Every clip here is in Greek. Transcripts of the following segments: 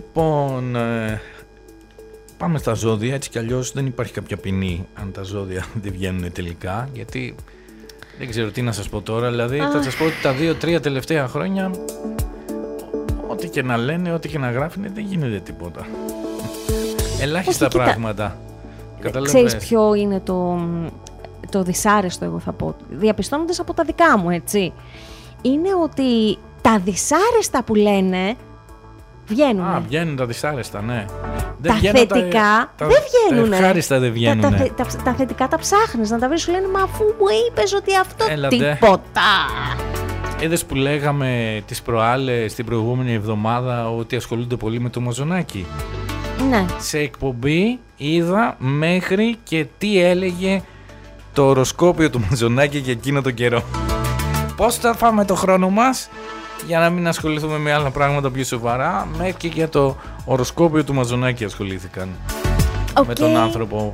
Λοιπόν, πάμε στα ζώδια. Έτσι κι αλλιώς δεν υπάρχει κάποια ποινή αν τα ζώδια δεν βγαίνουν τελικά, γιατί δεν ξέρω τι να σας πω τώρα. Δηλαδή θα σας πω ότι τα 2-3 τελευταία χρόνια ό,τι και να λένε, ό,τι και να γράφουν, δεν γίνεται τίποτα. Ελάχιστα πράγματα. Ξέρεις ποιο είναι το δυσάρεστο, εγώ θα πω, διαπιστώνοντας από τα δικά μου, έτσι, είναι ότι τα δυσάρεστα που λένε βγαίνουν. Βγαίνουν τα δυσάρεστα, ναι. Τα θετικά δεν βγαίνουν. Τα ευχάριστα δεν βγαίνουν. Τα θετικά τα ψάχνεις να τα βρεις, σου λένε, μα αφού μου είπες ότι αυτό τίποτα. Είδες που λέγαμε τις προάλλες, την προηγούμενη εβδομάδα, ότι ασχολούνται πολύ με το Μαζονάκι. Ναι. Σε εκπομπή είδα μέχρι και τι έλεγε το οροσκόπιο του Μαζονάκι για εκείνο τον καιρό. Πώς θα φάμε το χρόνο μας για να μην ασχοληθούμε με άλλα πράγματα πιο σοβαρά? Μέχρι και για το οροσκόπιο του Μαζονάκι ασχολήθηκαν. Με τον άνθρωπο.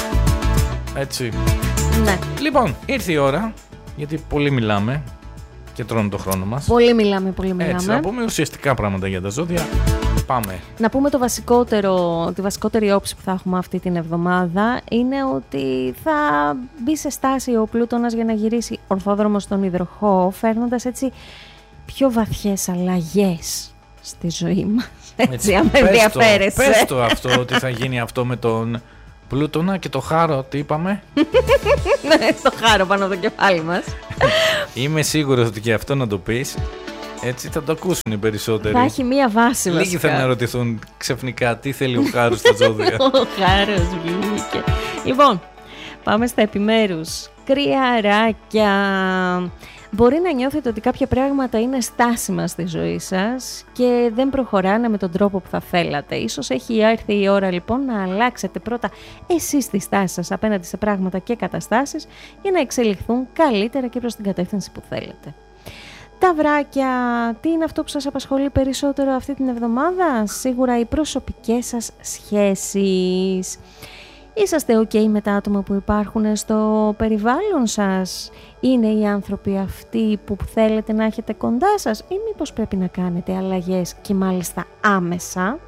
Έτσι. Ναι. Λοιπόν, ήρθε η ώρα, γιατί πολύ μιλάμε και τρώνε το χρόνο μας. Πολύ μιλάμε. Έτσι, θα πούμε ουσιαστικά πράγματα για τα ζώδια. Πάμε. Να πούμε τη βασικότερη όψη που θα έχουμε αυτή την εβδομάδα είναι ότι θα μπει σε στάση ο Πλούτονας για να γυρίσει ορθόδρομο στον υδροχόο, φέρνοντας έτσι πιο βαθιές αλλαγές στη ζωή μας. Έτσι, αν ενδιαφέρεσαι. Πες το αυτό, ότι θα γίνει αυτό με τον Πλούτονα και το χάρο, τι είπαμε? Ναι, το χάρο πάνω από το κεφάλι μας. Είμαι σίγουρος ότι και αυτό να το πεις, έτσι θα το ακούσουν οι περισσότεροι. Θα έχει μία βάση βασικά. Λίγοι θα αναρωτηθούν ξαφνικά τι θέλει ο χάρος στα ζώδια. Ο χάρος βγήκε. Λοιπόν, πάμε στα επιμέρους. Κρυαράκια. Μπορεί να νιώθετε ότι κάποια πράγματα είναι στάσιμα στη ζωή σας και δεν προχωράνε με τον τρόπο που θα θέλατε. Ίσως έχει έρθει η ώρα λοιπόν να αλλάξετε πρώτα εσείς τη στάση σας απέναντι σε πράγματα και καταστάσεις για να εξελιχθούν καλύτερα και προς την κατεύθυνση που θέλετε. Ταυράκια, τι είναι αυτό που σας απασχολεί περισσότερο αυτή την εβδομάδα? Σίγουρα οι προσωπικές σας σχέσεις. Είσαστε ok με τα άτομα που υπάρχουν στο περιβάλλον σας? Είναι οι άνθρωποι αυτοί που θέλετε να έχετε κοντά σας ή μήπως πρέπει να κάνετε αλλαγές και μάλιστα άμεσα?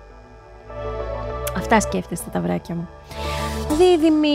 Αυτά σκέφτεστε, ταυράκια μου. Δίδυμοι,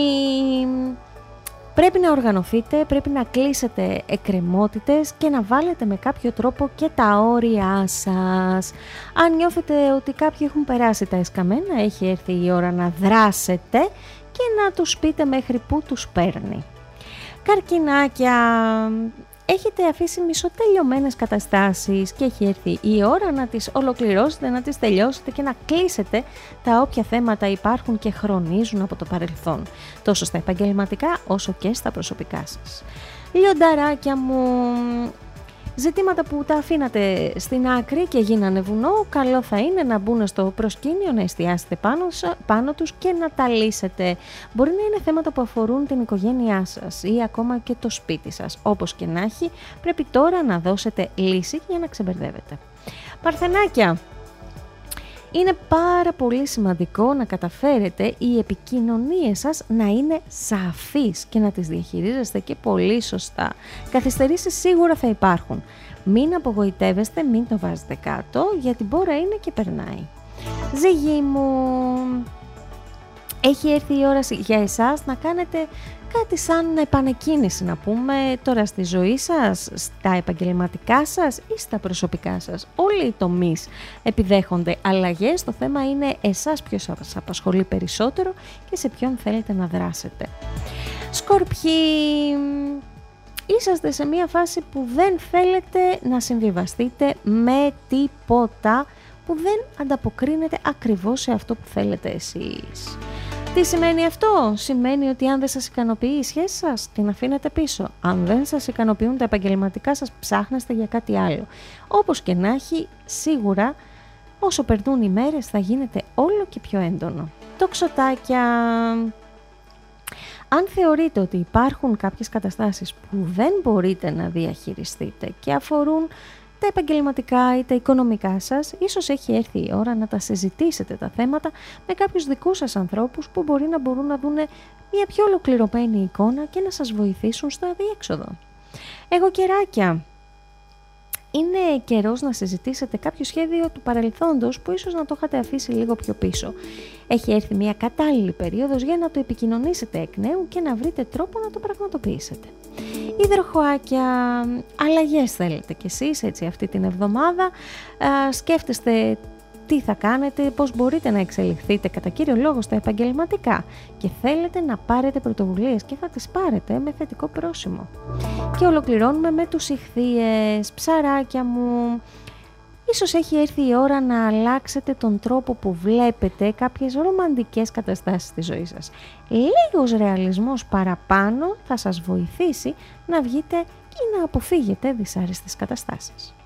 πρέπει να οργανωθείτε, πρέπει να κλείσετε εκκρεμότητες και να βάλετε με κάποιο τρόπο και τα όρια σας. Αν νιώθετε ότι κάποιοι έχουν περάσει τα εσκαμμένα, έχει έρθει η ώρα να δράσετε και να τους πείτε μέχρι που τους παίρνει. Καρκινάκια, έχετε αφήσει μισοτελειωμένες καταστάσεις και έχει έρθει η ώρα να τις ολοκληρώσετε, να τις τελειώσετε και να κλείσετε τα όποια θέματα υπάρχουν και χρονίζουν από το παρελθόν, τόσο στα επαγγελματικά όσο και στα προσωπικά σας. Λιονταράκια μου, ζητήματα που τα αφήνατε στην άκρη και γίνανε βουνό, καλό θα είναι να μπουν στο προσκήνιο, να εστιάσετε πάνω τους και να τα λύσετε. Μπορεί να είναι θέματα που αφορούν την οικογένειά σας ή ακόμα και το σπίτι σας. Όπως και να έχει, πρέπει τώρα να δώσετε λύση για να ξεμπερδεύετε. Παρθενάκια, είναι πάρα πολύ σημαντικό να καταφέρετε οι επικοινωνίες σας να είναι σαφείς και να τις διαχειρίζεστε και πολύ σωστά. Καθυστερήσεις σίγουρα θα υπάρχουν. Μην απογοητεύεστε, μην το βάζετε κάτω, γιατί μπορεί είναι και περνάει. Ζυγή μου, έχει έρθει η ώρα για εσάς να κάνετε κάτι σαν επανεκκίνηση, να πούμε, τώρα στη ζωή σας, στα επαγγελματικά σας ή στα προσωπικά σας. Όλοι οι τομείς επιδέχονται αλλαγές, το θέμα είναι εσάς ποιος σας απασχολεί περισσότερο και σε ποιον θέλετε να δράσετε. Σκορπιοί, είσαστε σε μια φάση που δεν θέλετε να συμβιβαστείτε με τίποτα που δεν ανταποκρίνεται ακριβώς σε αυτό που θέλετε εσείς. Τι σημαίνει αυτό? Σημαίνει ότι αν δεν σας ικανοποιεί η σχέση σας, την αφήνετε πίσω. Αν δεν σας ικανοποιούν τα επαγγελματικά σας, ψάχνεστε για κάτι άλλο. Όπως και να έχει, σίγουρα όσο περνούν οι μέρες θα γίνεται όλο και πιο έντονο. Τοξοτάκια, αν θεωρείτε ότι υπάρχουν κάποιες καταστάσεις που δεν μπορείτε να διαχειριστείτε και αφορούν τα επαγγελματικά ή τα οικονομικά σας, ίσως έχει έρθει η ώρα να τα συζητήσετε τα θέματα με κάποιους δικούς σας ανθρώπους που μπορεί να μπορούν να δουν μια πιο ολοκληρωμένη εικόνα και να σας βοηθήσουν στο αδιέξοδο. Εγωκεράκια, Είναι καιρός να συζητήσετε κάποιο σχέδιο του παρελθόντος που ίσως να το είχατε αφήσει λίγο πιο πίσω. Έχει έρθει μια κατάλληλη περίοδος για να το επικοινωνήσετε εκ νέου και να βρείτε τρόπο να το πραγματοποιήσετε. Υδροχοάκια, αλλαγές θέλετε κι εσείς έτσι αυτή την εβδομάδα. Σκέφτεστε τι θα κάνετε, πώς μπορείτε να εξελιχθείτε κατά κύριο λόγο στα επαγγελματικά και θέλετε να πάρετε πρωτοβουλίες και θα τις πάρετε με θετικό πρόσημο. Και ολοκληρώνουμε με τους Ιχθύες, ψαράκια μου. Ίσως έχει έρθει η ώρα να αλλάξετε τον τρόπο που βλέπετε κάποιες ρομαντικές καταστάσεις στη ζωή σας. Λίγος ρεαλισμός παραπάνω θα σας βοηθήσει να βγείτε ή να αποφύγετε δυσάρεστες καταστάσεις.